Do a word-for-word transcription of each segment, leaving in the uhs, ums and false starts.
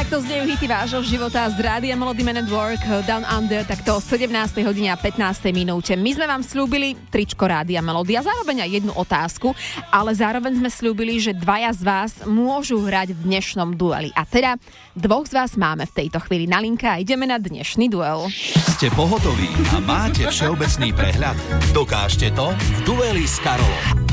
takto znejú hity vášho života z Rádia Melody Man at Work, Down Under, takto o sedemnástej hodine a pätnástej minúte. My sme vám slúbili tričko Rádia Melody a zároveň aj jednu otázku, ale zároveň sme slúbili, že dvaja z vás môžu hrať v dnešnom dueli. A teda dvoch z vás máme v tejto chvíli na linke a ideme na dnešný duel. Ste pohotoví a máte všeobecný prehľad? Dokážte to v dueli s Karolom.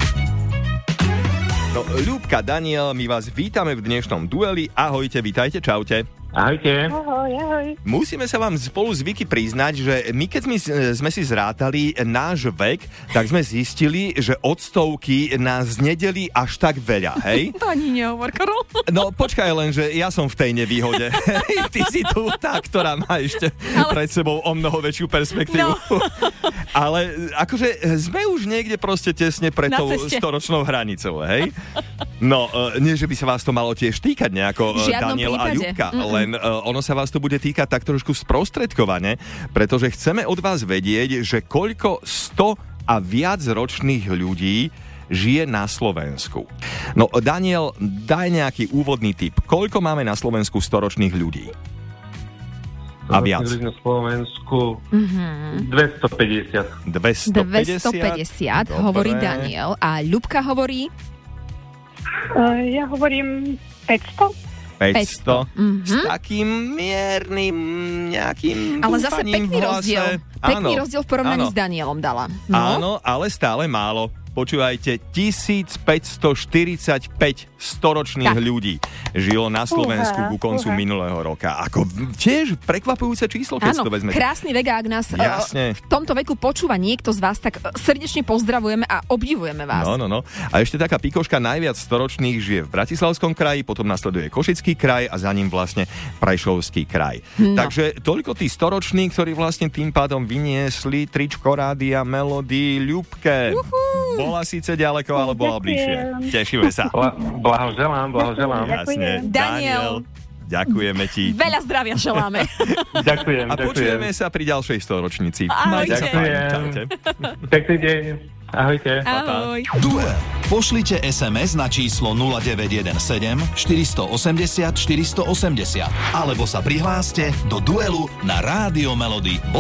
No, Ľubka, Daniel, my vás vítame v dnešnom dueli. Ahojte, vítajte, čaute. Ahojte. Ahoj, ahoj. Musíme sa vám spolu z Viki priznať, že my keď sme, sme si zrátali náš vek, tak sme zistili, že od stovky nás nedelí až tak veľa, hej? To ani nehovor, Karol. No počkaj len, že ja som v tej nevýhode. Ty si tu tá, ktorá má ešte ale... pred sebou o mnoho väčšiu perspektívu. No. Ale akože sme už niekde proste tesne pred tou storočnou hranicou, hej? No, nie, že by sa vás to malo tiež týkať nejako, Daniel a Ľubka, len uh, ono sa vás to bude týkať tak trošku sprostredkovane, pretože chceme od vás vedieť, že koľko sto a viac ročných ľudí žije na Slovensku. No, Daniel, daj nejaký úvodný tip. Koľko máme na Slovensku storočných ľudí? A viac. Na Slovensku mm-hmm. dvestopäťdesiat. dvestopäťdesiat? dvestopäťdesiat, hovorí Daniel. A Ľubka hovorí? Uh, ja hovorím päťsto. päťsto. Mm-hmm. S takým miernym nejakým ale zase pekný rozdiel. Pekný áno, rozdiel v porovnaní áno. s Danielom dala. No? Áno, ale stále málo. Počúvajte, tisícpäťstoštyridsaťpäť storočných tak. ľudí žilo na Slovensku uh-huh, ku koncu uh-huh. minulého roka. Ako tiež prekvapujúce číslo, keď áno, si to vezmete. Krásny vek, ak nás Jasne. v tomto veku počúva niekto z vás, tak srdečne pozdravujeme a obdivujeme vás. No, no, no. A ešte taká pikoška, najviac storočných žije v Bratislavskom kraji, potom nasleduje Košický kraj a za ním vlastne Prešovský kraj. No. Takže toľko tí storoční, ktorí vlastne tým pádom vyniesli tričko Rádia Melody Ľubke. Uhú. Bola síce ďaleko, ale bola bližšie. Tešíme sa. Bla, blahoželám, blahoželám. Jasne. Daniel. Ďakujeme ti. Veľa zdravia želáme. Ďakujem, A ďakujem. počujeme sa pri ďalšej storočnici. Ahojte. Ďakujem. Pekný deň. Ahojte. Ahoj. Duel. Pošlite es em es na číslo nula deväť jeden sedem štyri osem nula štyri osem nula alebo sa prihláste do duelu na rádio melody.